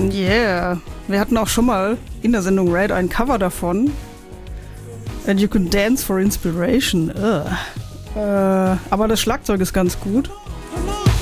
Yeah. Wir hatten auch schon mal in der Sendung Raid ein Cover davon. And you can dance for inspiration. Aber das Schlagzeug ist ganz gut.